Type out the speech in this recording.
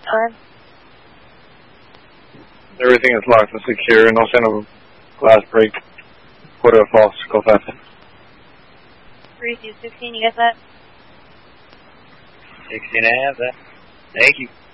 Time. Everything is locked and secure. No sign of glass break. Quarter false. Go faster. 3-16, you got that? 16, I have that. Thank you.